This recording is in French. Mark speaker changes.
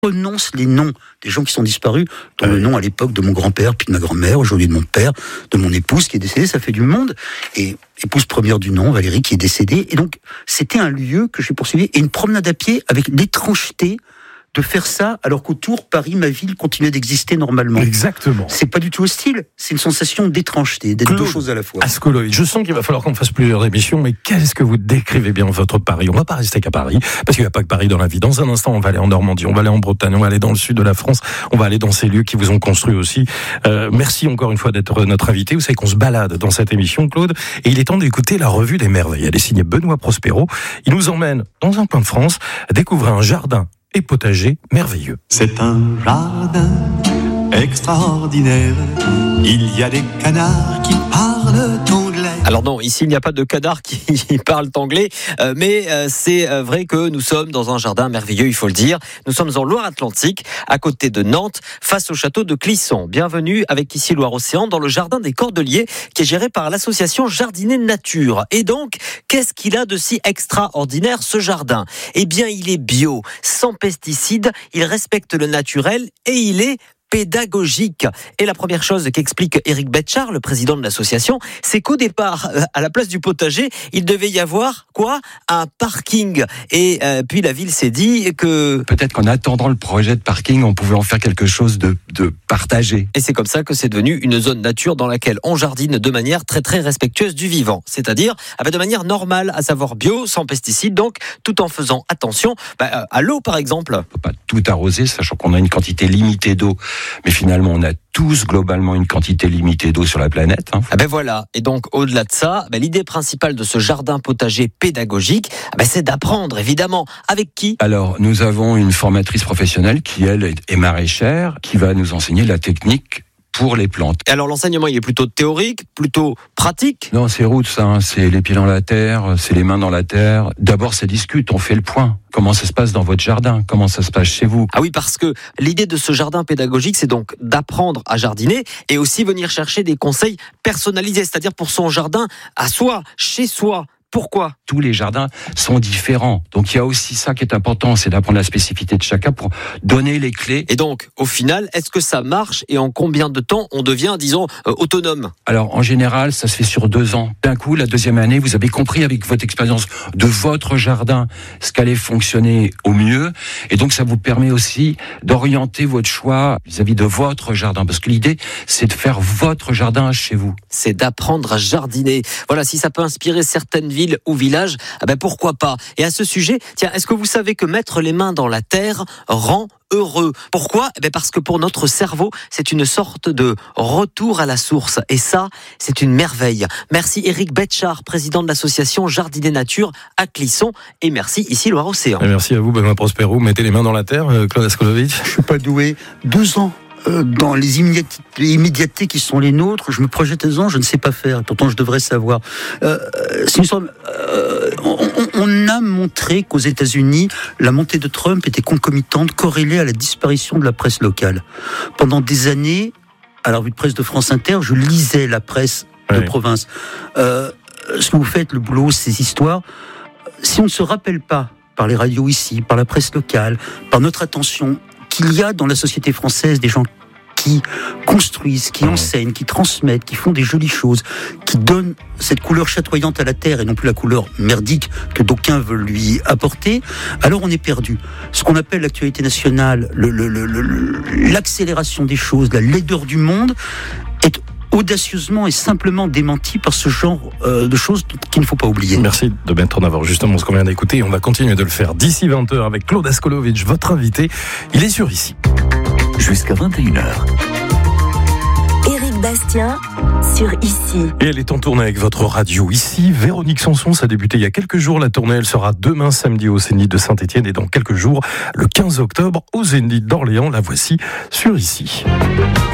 Speaker 1: Prononce les noms des gens qui sont disparus, dont le nom à l'époque de mon grand-père, puis de ma grand-mère, aujourd'hui de mon père, de mon épouse qui est décédée, ça fait du monde, et épouse première du nom, Valérie, qui est décédée, et donc c'était un lieu que j'ai poursuivi, et une promenade à pied avec l'étrangeté de faire ça, alors qu'autour, Paris, ma ville, continuait d'exister normalement.
Speaker 2: Exactement.
Speaker 1: C'est pas du tout hostile, c'est une sensation d'étrangeté, d'être deux choses à la fois.
Speaker 2: Askolovitch, je sens qu'il va falloir qu'on fasse plusieurs émissions, mais qu'est-ce que vous décrivez bien votre Paris? On va pas rester qu'à Paris, parce qu'il n'y a pas que Paris dans la vie. Dans un instant, on va aller en Normandie, on va aller en Bretagne, on va aller dans le sud de la France, on va aller dans ces lieux qui vous ont construit aussi. Merci encore une fois d'être notre invité. Vous savez qu'on se balade dans cette émission, Claude, et il est temps d'écouter la revue des merveilles. Elle est signée Benoît Prospero. Il nous emmène dans un coin de France, découvrir un jardin et potager merveilleux.
Speaker 3: C'est un jardin extraordinaire. Il y a des canards qui parlent anglais.
Speaker 4: Alors non, ici il n'y a pas de canards qui parlent anglais, mais c'est vrai que nous sommes dans un jardin merveilleux, il faut le dire. Nous sommes en Loire-Atlantique, à côté de Nantes, face au château de Clisson. Bienvenue avec ici Loire-Océan dans le jardin des Cordeliers, qui est géré par l'association Jardiner Nature. Et donc, qu'est-ce qu'il a de si extraordinaire ce jardin? Eh bien, il est bio, sans pesticides, il respecte le naturel et il est pédagogique. Et la première chose qu'explique Éric Betchard, le président de l'association, c'est qu'au départ, à la place du potager, il devait y avoir un parking. Et puis la ville s'est dit que
Speaker 5: peut-être qu'en attendant le projet de parking, on pouvait en faire quelque chose de partagé.
Speaker 4: Et c'est comme ça que c'est devenu une zone nature dans laquelle on jardine de manière très très respectueuse du vivant. C'est-à-dire de manière normale, à savoir bio, sans pesticides, donc tout en faisant attention à l'eau par exemple.
Speaker 5: On ne peut pas tout arroser, sachant qu'on a une quantité limitée d'eau. Mais finalement, on a tous globalement une quantité limitée d'eau sur la planète.
Speaker 4: Voilà. Et donc, au-delà de ça, l'idée principale de ce jardin potager pédagogique, c'est d'apprendre, évidemment. Avec qui?
Speaker 5: Alors, nous avons une formatrice professionnelle qui, elle, est maraîchère, qui va nous enseigner la technique pour les plantes.
Speaker 4: Et alors l'enseignement, il est plutôt théorique, plutôt pratique?
Speaker 5: Non, c'est roots, c'est les pieds dans la terre, c'est les mains dans la terre. D'abord, ça discute, on fait le point. Comment ça se passe dans votre jardin? Comment ça se passe chez vous?
Speaker 4: Ah oui, parce que l'idée de ce jardin pédagogique, c'est donc d'apprendre à jardiner et aussi venir chercher des conseils personnalisés, c'est-à-dire pour son jardin à soi, chez soi. Pourquoi?
Speaker 5: Tous les jardins sont différents. Donc il y a aussi ça qui est important, c'est d'apprendre la spécificité de chacun pour donner les clés.
Speaker 4: Et donc, au final, est-ce que ça marche et en combien de temps on devient, disons, autonome?
Speaker 5: Alors en général, ça se fait sur 2 ans. D'un coup, la deuxième année, vous avez compris avec votre expérience de votre jardin ce qu'allait fonctionner au mieux. Et donc ça vous permet aussi d'orienter votre choix vis-à-vis de votre jardin. Parce que l'idée, c'est de faire votre jardin chez vous.
Speaker 4: C'est d'apprendre à jardiner. Voilà, si ça peut inspirer certaines villes ou villages, pourquoi pas? Et à ce sujet, est-ce que vous savez que mettre les mains dans la terre rend heureux? Pourquoi? Parce que pour notre cerveau, c'est une sorte de retour à la source. Et ça, c'est une merveille. Merci Éric Betchard, président de l'association Jardiner Nature à Clisson. Et merci ici Loire-Océan.
Speaker 2: Et merci à vous, Benoît Prospero. Mettez les mains dans la terre, Claude Askolovitch.
Speaker 1: Je suis pas doué. 2 ans. Dans les immédiatetés qui sont les nôtres, je me projette dedans, je ne sais pas faire. Pourtant, je devrais savoir. C'est une sorte, on a montré qu'aux États-Unis, la montée de Trump était concomitante, corrélée à la disparition de la presse locale. Pendant des années, à la revue de presse de France Inter, je lisais la presse de province. Ce que vous faites, le boulot, ces histoires, si on ne se rappelle pas, par les radios ici, par la presse locale, par notre attention, qu'il y a dans la société française des gens qui construisent, qui enseignent, qui transmettent, qui font des jolies choses, qui donnent cette couleur chatoyante à la terre et non plus la couleur merdique que d'aucuns veulent lui apporter, alors on est perdu. Ce qu'on appelle l'actualité nationale, l'accélération des choses, la laideur du monde, est audacieusement et simplement démenti par ce genre de choses qu'il ne faut pas oublier.
Speaker 2: Merci de mettre en avant justement ce qu'on vient d'écouter. On va continuer de le faire d'ici 20h avec Claude Askolovitch, votre invité. Il est sur Ici.
Speaker 6: Jusqu'à 21h.
Speaker 7: Éric Bastien sur Ici.
Speaker 2: Et elle est en tournée avec votre radio Ici. Véronique Sanson, ça a débuté il y a quelques jours. La tournée, elle sera demain samedi au Zénith de Saint-Étienne et dans quelques jours, le 15 octobre, au Zénith d'Orléans. La voici sur Ici.